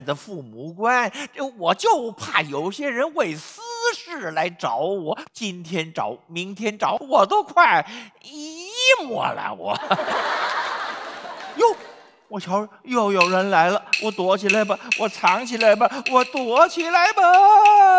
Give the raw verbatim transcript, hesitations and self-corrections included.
的父母官，这我就怕有些人为私事来找我，今天找，明天找，我都快一摸了我。哟，我瞧又有人来了，我躲起来吧，我藏起来吧，我躲起来吧。